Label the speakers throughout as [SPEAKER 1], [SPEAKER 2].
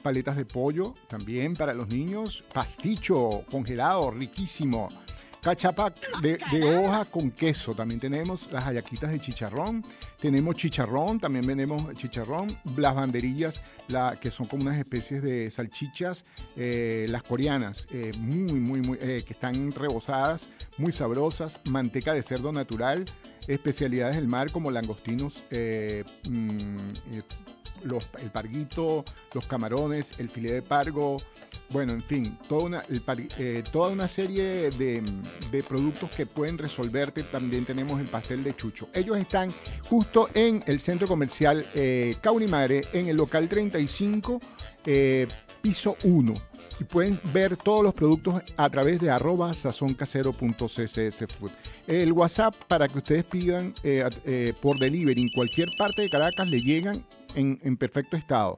[SPEAKER 1] paletas de pollo también para los niños, pasticho congelado, riquísimo. Cachapa de hoja con queso. También tenemos las hallaquitas de chicharrón. Tenemos chicharrón, también vendemos chicharrón. Las banderillas, que son como unas especies de salchichas, las coreanas, que están rebozadas, muy sabrosas. Manteca de cerdo natural. Especialidades del mar como langostinos, el parguito, los camarones, el filé de pargo. Bueno, en fin, toda una serie de productos que pueden resolverte. También tenemos el pastel de chucho. Ellos están justo en el centro comercial Caurimare, en el local 35, piso 1. Y pueden ver todos los productos a través de @sazoncasero.ccsfood. El WhatsApp para que ustedes pidan por delivery en cualquier parte de Caracas le llegan en perfecto estado.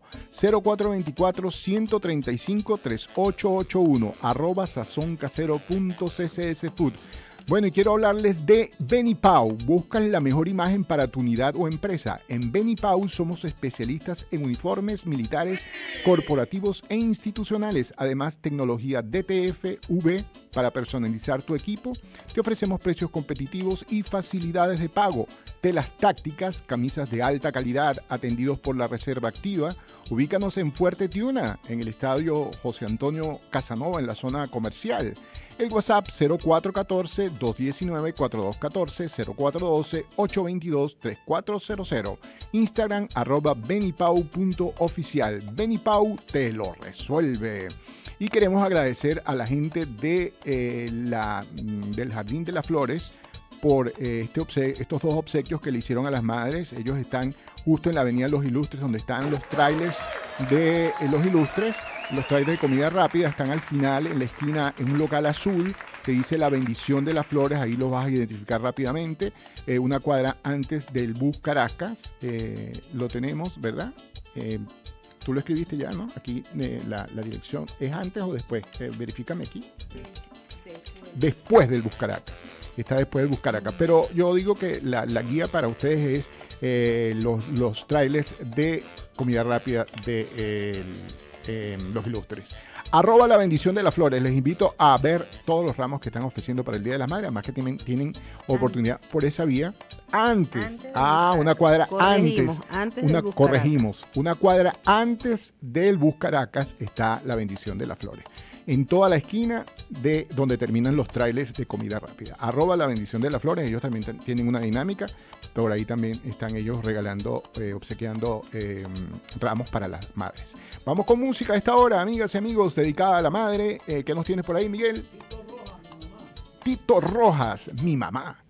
[SPEAKER 1] 0424-135-3881 @sazoncasero.ccsfood. Bueno, y quiero hablarles de Benipau. ¿Buscas la mejor imagen para tu unidad o empresa? En Benipau somos especialistas en uniformes militares, corporativos e institucionales. Además, tecnología DTF-V para personalizar tu equipo. Te ofrecemos precios competitivos y facilidades de pago. Telas tácticas, camisas de alta calidad, atendidos por la Reserva Activa. Ubícanos en Fuerte Tiuna, en el estadio José Antonio Casanova, en la zona comercial. El WhatsApp 0414-219-4214, 0412-822-3400. Instagram @benipau.oficial. Benipau te lo resuelve. Y queremos agradecer a la gente del Jardín de las Flores por estos dos obsequios que le hicieron a las madres. Ellos están justo en la avenida Los Ilustres, donde están los trailers de Los Ilustres. Los trailers de comida rápida están al final, en la esquina, en un local azul que dice La Bendición de las Flores. Ahí los vas a identificar rápidamente. Una cuadra antes del bus Caracas. Lo tenemos, ¿verdad? Tú lo escribiste ya, ¿no? Aquí la dirección. ¿Es antes o después? Verifícame aquí. Después del bus Caracas. Está después del bus Caracas. Pero yo digo que la guía para ustedes es los trailers de comida rápida de Los Ilustres. @La Bendición de las Flores. Les invito a ver todos los ramos que están ofreciendo para el Día de las Madres. Además que tienen oportunidad por esa vía. Una cuadra corregimos. Una cuadra antes del bus Caracas está La Bendición de las Flores. En toda la esquina de donde terminan los trailers de comida rápida. @La Bendición de las Flores. Ellos también tienen una dinámica. Por ahí también están ellos regalando, obsequiando ramos para las madres. Vamos con música a esta hora, amigas y amigos, dedicada a la madre. ¿Qué nos tienes por ahí, Miguel? Tito Rojas, mi mamá.